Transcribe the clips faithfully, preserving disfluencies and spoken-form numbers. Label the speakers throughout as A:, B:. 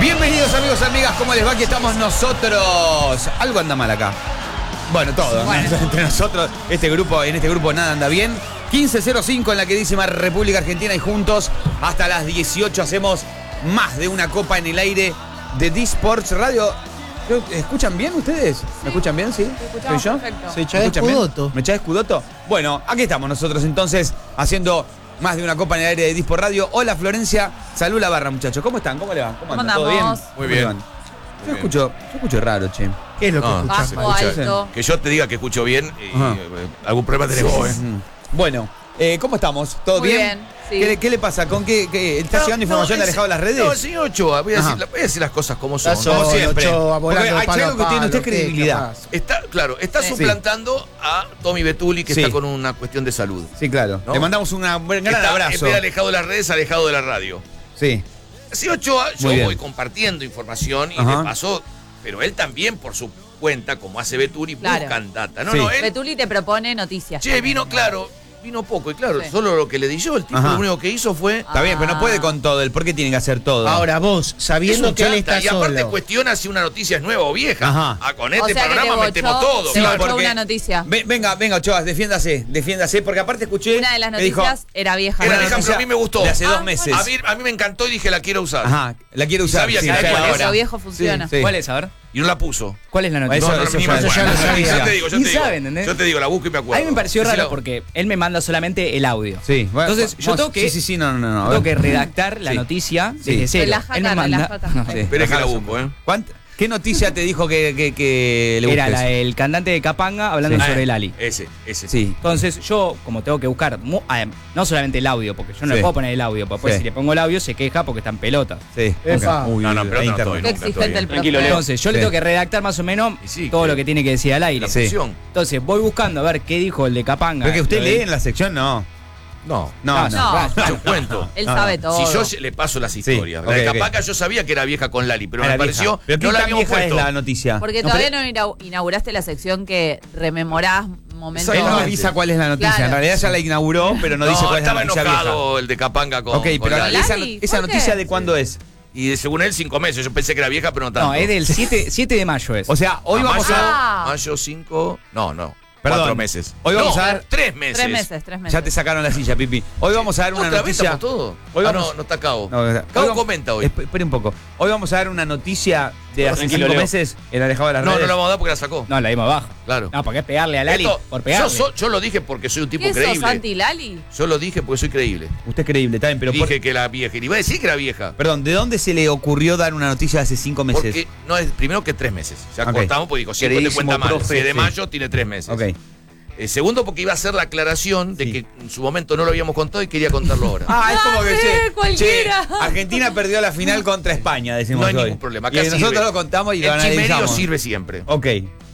A: Bienvenidos amigos, amigas, ¿cómo les va? Aquí estamos nosotros. Algo anda mal acá. Bueno, todo. Bueno. Entre nosotros, este grupo, en este grupo nada anda bien. quince cero cinco en la queridísima República Argentina y juntos hasta las dieciocho hacemos más de una copa en el aire de D-Sports Radio. ¿Escuchan bien ustedes? ¿Me escuchan bien? ¿Sí? ¿Soy yo?
B: Perfecto.
A: ¿Se echa escudoto? ¿Me echa escudoto? Bueno, aquí estamos nosotros entonces haciendo más de una copa en el aire de D-Sports Radio. Hola Florencia, salud la barra muchachos. ¿Cómo están? ¿Cómo le va? ¿Cómo andan? ¿Todo bien?
C: Muy bien.
A: Yo escucho, yo escucho raro, che.
B: ¿Qué es lo que
C: No,
B: escuchás?
C: bajo,
B: alto.
C: Que yo te diga que escucho bien y eh, algún problema tenés vos, ¿eh?
A: Bueno, eh, ¿cómo estamos? ¿Todo
D: Muy
A: bien?
D: bien, sí.
A: ¿Qué, qué le pasa? ¿Con qué, qué- ¿Está
C: No,
A: llegando
C: no,
A: información de
C: ese-
A: Alejado de las redes?
C: No, el señor Ochoa, voy a,
A: Ajá.
C: decir, voy a decir las cosas como son.
B: Está
C: ¿no?
A: Como
B: solo,
A: siempre.
B: Ochoa, volando
A: Porque hay
B: palo a
A: algo que tiene
B: palo,
A: usted
B: ¿qué?
A: credibilidad.
B: ¿Qué pasa?
C: Está, claro, está
D: Sí.
C: suplantando a Tommy Betuli, que
A: Sí.
C: está con una cuestión de salud.
A: Sí, claro.
C: ¿No?
A: Le mandamos un gran
C: Está,
A: abrazo.
C: En vez de alejado de las redes, alejado de la radio.
A: Sí.
C: Sí, Ochoa, yo
A: Muy bien.
C: voy compartiendo información y
A: Ajá.
C: de paso, pero él también por su cuenta, como hace Betuli,
D: Claro.
C: buscan data. No,
A: Sí.
C: no, él,
D: Betuli te propone noticias.
C: che, vino, claro, vino poco, y claro,
D: Sí.
C: solo lo que le di yo, el tipo
A: Ajá.
C: lo único que hizo fue...
A: Está bien, pero no puede con todo. ¿El por qué tiene que hacer todo?
B: Ahora vos,
C: Es
B: sabiendo
C: un
B: que él
C: chanta,
B: está
C: y aparte
B: solo.
C: cuestiona si una noticia es nueva o vieja.
A: Ajá.
C: Ah, con
D: O
C: este
D: sea que
C: programa
D: te
C: metemos
D: bochó-
C: todo.
D: te
C: claro.
D: bochó
A: porque-
D: una noticia.
A: Ve- venga, venga, Ochoa, defiéndase, defiéndase, porque aparte escuché.
D: Una de las
A: que dijo-
D: noticias era vieja.
C: Era
D: ¿no?
C: vieja, pero a mí me gustó.
A: De hace
D: Ah,
A: dos meses.
C: A mí, a mí me encantó y dije la quiero usar.
A: Ajá, la quiere usar.
C: sabía
A: sí,
C: que
A: ya
C: era
A: era
C: vieja.
A: hora.
D: Eso viejo funciona.
A: Sí, sí.
E: ¿Cuál es? A ver.
C: Y no la puso.
E: ¿Cuál es la noticia?
A: Eso-
C: No, no,
A: eso
C: ni
A: ya-
C: me
A: eso
C: acuerdo.
A: ya lo
C: Yo
A: sabía.
C: te digo, yo
E: Ni
C: te digo.
E: saben, ¿entendés?
C: Yo te digo, la busco y me acuerdo.
E: A mí me pareció
C: Decila
E: raro
C: vos.
E: porque él me manda solamente el audio.
A: Sí, bueno,
E: Entonces yo
A: vamos-
E: tengo que,
A: Sí, sí, sí, no, no, no. a
E: tengo
A: ver.
E: que redactar la
A: Sí.
E: noticia
A: Sí.
E: desde cero.
D: Relájate,
E: Él me manda.
D: relájate.
E: No,
A: Sí.
C: Espera que la busco, ¿eh?
A: ¿Cuánta- ¿Qué noticia te dijo que, que, que le
E: Era
A: busques?
E: la, el cantante de Capanga hablando
A: Sí.
E: sobre
C: Ah,
E: el Ali.
C: Ese, ese.
A: Sí.
E: Entonces yo, como tengo que buscar, mu- ah, no solamente el audio, porque yo no
A: Sí.
E: le puedo poner el audio, porque después
A: Sí.
E: si le pongo el audio se queja porque está en pelota.
A: Sí.
B: Epa.
A: ok. Uy,
C: No, no, pero
A: la
C: no
A: internet.
C: estoy,
D: Qué
C: nunca
D: exigente
C: estoy
D: el
C: bien.
D: profe.
E: Entonces yo le
A: Sí.
E: tengo que redactar más o menos
C: Y sí,
E: todo
C: que-
E: lo que tiene que decir al aire.
C: La
A: Sí.
C: función.
E: Entonces voy buscando a ver qué dijo el de Capanga.
A: Pero que usted
E: Lo de-
A: lee en la sección, no.
C: No.
A: No, no.
D: No.
C: Yo cuento.
D: Él
A: No,
D: sabe
A: no.
D: todo.
C: Si yo le paso las historias.
A: ok,
C: la de
A: ok.
C: Capanga yo sabía que era vieja con Lali, pero
A: Era
C: me
A: vieja.
C: pareció
A: Pero
C: no
A: ¿qué
C: la
A: tan
C: habíamos
A: vieja es
C: puesto.
A: la noticia?
D: Porque
A: No,
D: todavía
A: pero-
D: no inau- inauguraste la sección que rememorás momentos.
A: Él no
C: Exactamente.
A: avisa cuál es la noticia.
D: Claro.
A: En realidad ya la inauguró, pero no,
C: No,
A: dice cuál es la
C: estaba
A: noticia
C: enojado
A: vieja.
C: el de Capanga con,
A: Ok,
C: con
A: pero
C: Lali.
A: esa,
D: Lali,
A: esa
D: ¿por qué?
A: noticia de cuándo es.
C: Y según él, cinco meses. Yo pensé que era vieja, pero no tanto.
E: No, es del siete de mayo es.
A: O sea, hoy
C: Ah,
A: vamos
C: mayo,
A: a.
D: Ah.
C: Mayo cinco. No, no.
A: Perdón.
C: Cuatro meses.
A: Hoy vamos
C: No,
A: a dar-
C: tres meses.
D: Tres meses, tres meses.
A: Ya te sacaron la silla, Pipi. Hoy vamos a dar una
C: ¿Otra vez
A: noticia.
C: estamos todo?
A: Hoy
C: Ah,
A: vamos-
C: no, no está Cabo.
A: No, hoy
C: Cabo
A: vamos-
C: comenta hoy.
A: Esp- Espere un poco. Hoy vamos a dar una noticia de hace
E: Tranquilo,
A: cinco
E: Leo.
A: meses en Alejado de las
C: No, no
A: redes.
C: la vamos a dar porque la sacó.
E: No, la dimos abajo.
C: Claro.
E: No, porque es pegarle a Lali
C: Esto-
E: por pegarle.
C: yo, so- yo lo dije porque soy un tipo
D: ¿Qué sos,
C: creíble.
D: anti-Lali?
C: Yo lo dije porque soy creíble.
A: Usted es creíble, está bien, pero por-
C: dije que era vieja. Y le iba a decir que era vieja.
A: perdón, ¿de dónde se le ocurrió dar una noticia de hace cinco meses?
C: Porque no es primero que tres meses. Ya
A: Ok.
C: cortamos porque digo, cinco te
A: Queridísimo
C: cuenta mal.
A: profe,
C: Si es de
A: sí.
C: mayo, tiene tres meses.
A: Ok.
C: Eh, segundo, porque iba a hacer la aclaración de
A: Sí.
C: que en su momento no lo habíamos contado y quería contarlo ahora.
A: Ah, es como que
D: Ah,
A: che,
D: sí, cualquiera.
A: che, Argentina perdió la final contra España, decimos
C: No hay
A: hoy.
C: ningún problema.
A: Y
C: Acá
A: nosotros
C: sirve.
A: lo contamos y lo
C: El chimerío
A: analizamos.
C: sirve siempre.
A: Ok.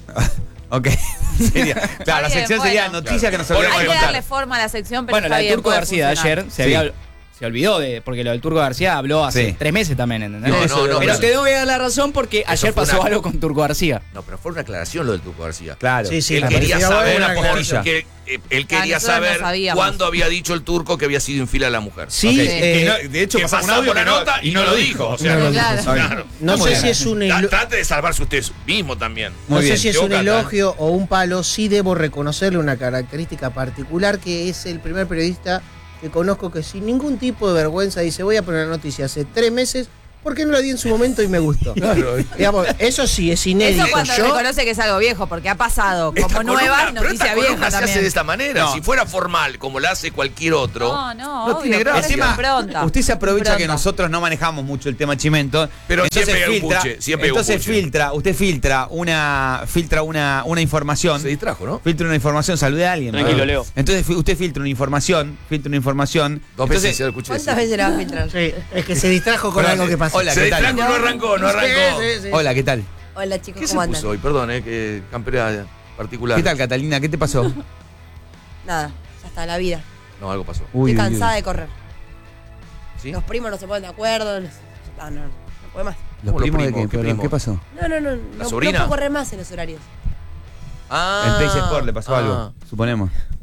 A: Ok. Sería- claro, la
D: bien,
A: sección sería
D: bueno.
A: noticias que nos
C: Claro.
A: olvidamos
D: Hay
A: de
D: que
A: contar.
D: darle forma a la sección, pero
E: Bueno,
D: está
E: la de
D: bien,
E: Turco
D: puede
E: García de
D: funcionar.
E: ayer se,
A: Sí.
E: había, se olvidó de. Porque lo del Turco García habló hace
A: Sí.
E: tres meses también, ¿entendés?
C: No, no, no,
E: Pero
C: no.
E: te doy a dar la razón porque ayer
C: fue
E: pasó
C: una-
E: algo con Turco García.
C: No, pero fue una aclaración lo del Turco García.
A: Claro.
B: Sí, sí,
C: él
B: me
C: quería
B: parecía
C: saber,
B: buena
A: una
B: aclaración.
A: poquilla.
C: que, eh, él
D: Ah,
C: quería
D: nosotros no
C: saber
D: sabíamos.
C: cuándo había dicho el turco que había sido infiel a la mujer.
B: Sí,
A: Ok.
B: eh,
A: Que no- de hecho,
C: que
A: pasamos un
C: pasamos
A: audio
C: la
A: que no-
C: nota y no lo dijo. O sea,
B: No lo dijo,
D: Claro.
C: claro.
B: no
A: Muy
B: sé
A: bien.
B: si es un
C: Tra-
B: elo-
C: Trate de salvarse usted mismo también.
B: no
A: Muy
B: sé
A: bien.
B: si es
C: Yo,
B: un
C: Cata.
B: elogio o un palo, sí debo reconocerle una característica particular, que es el primer periodista que conozco que sin ningún tipo de vergüenza dice: voy a poner una noticia hace tres meses porque no la di en su momento y me gustó.
C: Claro.
B: Digamos, eso sí es inédito.
D: Eso cuando
B: Yo,
D: reconoce que es algo viejo, porque ha pasado
C: Esta
D: como nueva
C: columna- pero
D: noticia
C: esta
D: vieja
C: columna se hace de
D: también.
C: esta manera.
A: No.
C: Si fuera formal, como la hace cualquier otro,
D: No, no,
C: no
D: obvio,
C: tiene
D: pero
C: gracia.
D: es
A: Encima,
D: impronta.
A: usted se aprovecha que
D: Impronta.
A: nosotros no manejamos mucho el tema chimento.
C: Pero
A: entonces
C: siempre hay un
A: filtra,
C: puche, siempre hay un
A: entonces
C: puche.
A: filtra, usted filtra una, filtra una, una información.
C: se distrajo, ¿no?
A: Filtra una información, salude a alguien.
E: Tranquilo,
A: ¿no?
E: Leo.
A: Entonces fi- usted filtra una información, filtra una información.
C: Dos
A: entonces,
C: veces se lo escuché.
D: ¿Cuántas
C: decir.
D: veces la vas a filtrar?
B: sí, es que se distrajo con
A: Hola,
B: algo que pasó.
A: hola,
C: Se
A: ¿qué tal?
C: distrajo y no arrancó, no arrancó.
B: Sí, sí, sí.
A: Hola, ¿qué tal?
D: Hola chicos,
C: ¿Qué se
D: ¿cómo andan?
C: puso hoy? Perdón, eh, que campera particular.
A: ¿Qué tal, Catalina? ¿Qué te pasó?
F: Nada, ya está, la vida.
C: No, algo pasó.
A: Uy,
F: Estoy
A: uy,
F: cansada
A: uy.
F: de correr.
C: ¿Sí?
F: Los primos no se ponen de acuerdo. los- Ah, no, no puede más.
A: ¿Los
C: ¿Cómo los
A: primos de
C: primos?
A: qué?
C: ¿Qué
A: Perdón,
C: primos?
A: ¿qué pasó?
F: No, no, no. No,
C: sobrina?
F: no puedo correr más en los horarios.
C: Ah,
A: En Place Sport le pasó
C: ah.
A: algo, suponemos.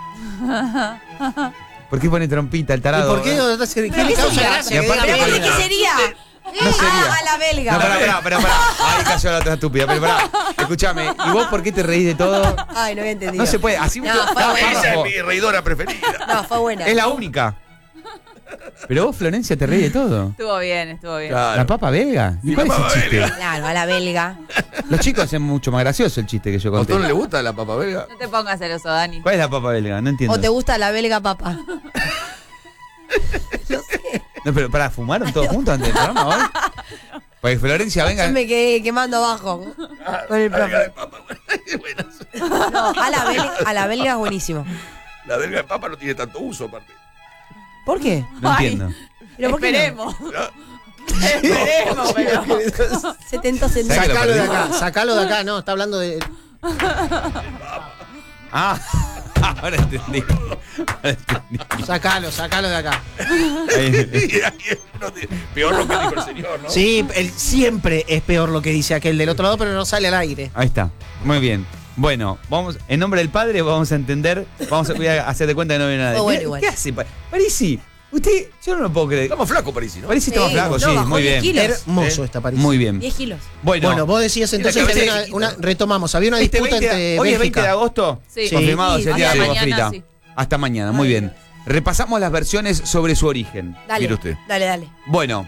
A: ¿Por qué pone trompita el
B: ¿Y
A: tarado?
B: por qué, qué
F: ¿Pero
B: le
F: qué
B: causa
F: sería?
B: gracia?
A: Y aparte-
F: ¿Pero
A: Pero-
F: qué qué sería?
A: No sería.
F: Ah, a la belga.
A: No, pará, pará, pará, pará. Ahí cayó la otra estúpida. Pero pará, escúchame. ¿Y vos por qué te reís de todo?
F: Ay, no había entendido.
A: No se puede. Así
F: No,
A: mucho-
F: fue
A: cada
F: buena.
C: Esa
A: párrafo.
C: es mi reidora preferida.
F: No, fue buena.
A: Es la única. Pero vos, Florencia, te reís de todo.
D: Estuvo bien, estuvo bien.
C: Claro.
A: ¿La papa belga? ¿Y
C: Y
A: cuál
C: la
A: es el
C: papa
A: chiste?
C: belga.
F: Claro, a la belga.
A: Los chicos hacen mucho más gracioso el chiste que yo
C: ¿A
A: conté.
C: usted no le gusta la papa belga?
D: No te pongas celoso, Dani.
A: ¿Cuál es la papa belga? No entiendo.
F: ¿O te gusta la belga papa?
A: No, pero para, ¿fumaron todos juntos antes del programa hoy? Pues Florencia, venga.
F: Yo me quedé quemando abajo con el
C: La belga de
F: profe.
C: papa, qué buena.
F: No, a la belga, a la belga es buenísimo.
C: La belga de papa no tiene tanto uso, aparte.
F: ¿Por qué?
A: No
D: Ay.
A: entiendo.
F: ¿Pero por qué no?
D: Esperemos. Esperemos, pero.
F: setenta
A: ¿Sabes
F: centavos.
A: que lo
B: Sacalo de
A: perdí?
B: acá, sacalo de acá, no, está hablando de.
A: Ah, ahora entendí. Ahora entendí.
B: Sacalo, sacalo de acá.
A: Ahí.
C: Y ahí no te- Peor lo que dijo el señor, ¿no?
B: Sí, él siempre es peor lo que dice aquel del otro lado, pero no sale al aire.
A: Ahí está. Muy bien. Bueno, vamos, en nombre del padre vamos a entender, vamos a, voy a hacer de cuenta que no viene nada.
F: Oh, bueno,
A: ¿Qué,
F: igual.
A: ¿Qué hace? Pa- Parisi, usted, yo no lo puedo creer.
C: Estamos flacos, Parisi, ¿no?
A: Parisi está más
F: Sí,
A: flaco,
F: no,
A: sí,
F: bajó
A: muy
F: diez
A: bien.
F: kilos.
B: Hermoso
C: ¿Eh?
B: esta París.
A: Muy bien.
F: diez kilos.
A: Bueno,
B: Bueno, vos decías entonces
C: Mira,
B: que
C: cabeza
B: había
C: chiquita,
B: una, una-
C: ¿no?
B: retomamos, había una
A: este
B: disputa
A: veinte,
B: entre
A: hoy es veinte de
B: Bélgica.
A: agosto,
D: Sí.
A: confirmado,
F: Sí,
A: es el día de
D: hasta
A: la papa
D: mañana,
A: frita.
D: sí.
A: Hasta mañana, muy bien. Repasamos las versiones sobre su origen.
F: Dale,
C: Mire usted.
F: dale, dale.
A: Bueno,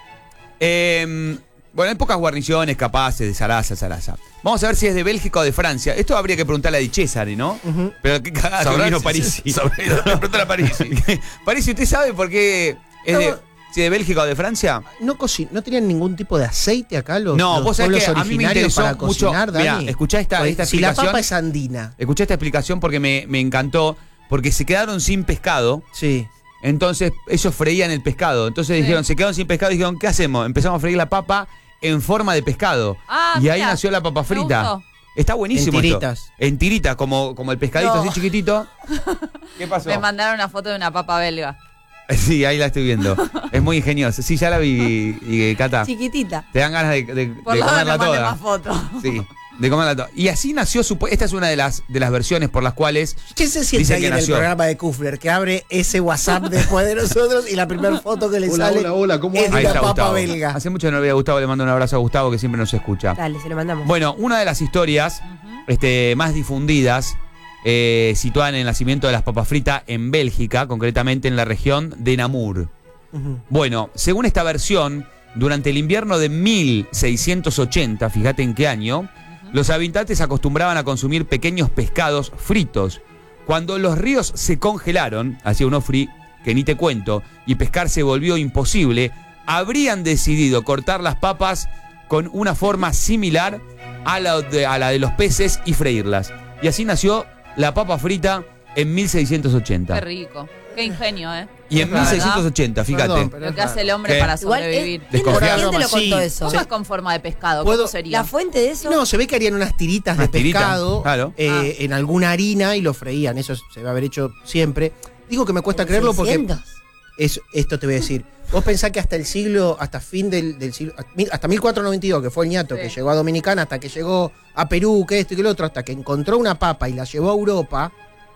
A: eh, bueno, hay pocas guarniciones capaces de zaraza, zaraza. Vamos a ver si es de Bélgica o de Francia. Esto habría que preguntarle a Di Cesare, ¿no?
B: Ujú.
A: Pero qué cagada que
C: Sabrá
A: vino
C: si-
A: Parisi.
C: sabrá- Pregúntale a Parisi.
A: Parisi, ¿usted sabe por qué es de,
B: No.
A: si de Bélgica o de Francia?
B: ¿No, coci- ¿No tenían ningún tipo de aceite acá los,
A: No,
B: los
A: vos sabés
B: pueblos
A: que a mí me
B: originarios
A: interesó
B: para
A: mucho-
B: cocinar,
A: mirá,
B: Dani?
A: escuchá esta-
B: Pues,
A: esta
B: si la
A: explicación.
B: papa es andina.
A: Escuché esta explicación porque me, me encantó, porque se quedaron sin pescado.
B: Sí.
A: Entonces ellos freían el pescado. Entonces
D: Sí.
A: dijeron, se quedaron sin pescado y dijeron, ¿qué hacemos? Empezamos a freír la papa en forma de pescado.
D: Ah,
A: y ahí
D: mira,
A: nació la papa
D: me
A: frita.
D: gustó.
A: Está buenísimo.
B: En
A: esto.
B: tiritas.
A: En tiritas, como, como el pescadito
F: No.
A: así chiquitito. ¿Qué pasó?
D: Me mandaron una foto de una papa belga.
A: Sí, ahí la estoy viendo. Es muy ingeniosa. Sí, ya la vi, y, y, Cata.
F: Chiquitita.
A: Te dan ganas de, de- de
D: Por lo menos
A: comerla
D: me mandé
A: toda.
D: más fotos.
A: Sí, de comerla toda. Y así nació su. Esta es una de las, de las versiones por las cuales.
B: ¿Qué se siente
A: Dicen
B: ahí
A: que
B: en el
A: nació.
B: programa de Kufler? Que abre ese WhatsApp después de nosotros y la primera foto que le
G: Hola,
B: sale
G: hola, hola, ¿cómo
B: es
G: andan?
B: de
A: Ahí
B: la
A: está
B: papa
A: Gustavo.
B: belga.
A: Hace mucho que no le había Gustavo, le mando un abrazo a Gustavo que siempre nos escucha.
F: Dale, se lo mandamos.
A: Bueno, una de las historias este, más difundidas eh, situaban el nacimiento de las papas fritas en Bélgica, concretamente en la región de Namur.
B: Ujú.
A: Bueno, según esta versión, durante el invierno de mil seiscientos ochenta, fíjate en qué año, los habitantes acostumbraban a consumir pequeños pescados fritos. Cuando los ríos se congelaron, hacía un ofri que ni te cuento, y pescar se volvió imposible, habrían decidido cortar las papas con una forma similar a la de, a la de los peces y freírlas. Y así nació la papa frita en mil seiscientos ochenta.
D: Qué rico. Qué ingenio, ¿eh?
A: Y en
D: La
A: mil
D: verdad,
A: seiscientos ochenta, fíjate.
B: Perdón, pero
D: Lo
B: es
D: que hace el
B: raro.
D: hombre
A: ¿Qué?
D: para
F: Igual,
D: sobrevivir.
F: ¿eh? ¿quién, te-
A: Desconfiado.
F: quién te lo
B: Sí.
F: contó eso?
D: ¿Cómo es con forma de pescado?
B: ¿Puedo-
D: ¿Cómo sería?
F: ¿La fuente de eso?
B: No, se ve que harían unas tiritas
A: Unas
B: de
A: tiritas,
B: pescado
A: claro.
B: eh, en alguna harina y lo freían. Eso se debe haber hecho siempre. Digo que me cuesta creerlo porque
F: seiscientos.
B: es, esto te voy a decir. Vos pensás que hasta el siglo, hasta fin del, del siglo, hasta mil cuatrocientos noventa y dos, que fue el ñato
D: Sí.
B: que llegó a Dominicana, hasta que llegó a Perú, que esto y que lo otro, hasta que encontró una papa y la llevó a Europa,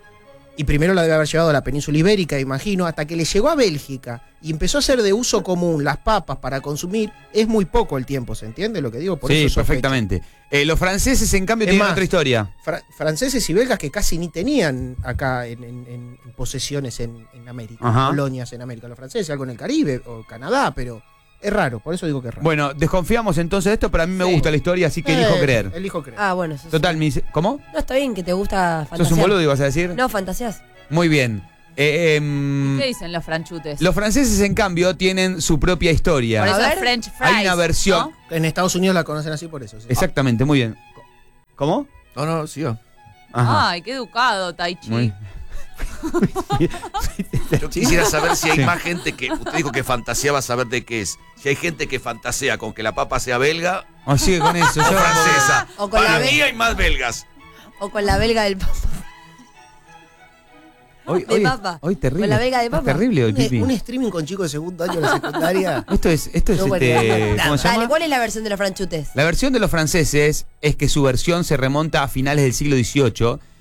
B: y primero la debe haber llevado a la península ibérica, imagino, hasta que le llegó a Bélgica y empezó a ser de uso común las papas para consumir, es muy poco el tiempo, ¿se entiende lo que digo? Por
A: Sí,
B: eso sospecho.
A: perfectamente. Eh, los franceses, en cambio,
B: Es
A: tienen
B: más,
A: otra historia.
B: Fra- franceses y belgas que casi ni tenían acá en, en- en- en posesiones en, en América,
A: Ajá.
B: colonias en América. Los franceses, algo en el Caribe o Canadá, pero es raro, por eso digo que es raro.
A: Bueno, desconfiamos entonces de esto, pero a mí me
D: Sí.
A: gusta la historia, así que
B: Eh,
A: elijo creer.
B: Elijo creer.
F: Ah, bueno. sos-
A: Total, me dice- ¿cómo?
F: No, está bien que te gusta fantasear.
A: ¿Sos un boludo, ibas a decir?
F: No, fantaseas.
A: Muy bien. Eh, em,
D: ¿Qué dicen los franchutes?
A: los franceses, en cambio, tienen su propia historia.
D: Por eso
F: A
D: es
F: ver.
D: French fries.
A: Hay una versión.
D: ¿no?
B: En Estados Unidos la conocen así por eso. sí.
A: Exactamente, muy bien. ¿Cómo?
C: No, no, siga.
A: Ajá.
D: Ay, qué educado, Tai Chi.
A: Muy-
C: Yo quisiera saber si hay
A: Sí.
C: más gente que. Usted dijo que fantaseaba saber de qué es. Si hay gente que fantasea con que la papa sea belga
A: Oh, sigue con eso.
C: o
A: yo-
C: francesa.
F: O con
C: Para
F: la
C: mí
F: be-
C: hay más belgas.
F: O con la belga del papa.
A: Hoy,
F: de
A: hoy,
F: papa.
A: hoy terrible.
F: Con la belga de
A: Es
F: papa.
A: terrible hoy,
B: Un,
A: Pipi.
B: un streaming con chicos de segundo año de la secundaria.
A: Esto es, esto es
F: No, bueno,
A: este, ¿cómo se
F: Dale,
A: llama?
F: ¿cuál es la versión de los franchutes?
A: La versión de los franceses es que su versión se remonta a finales del siglo dieciocho,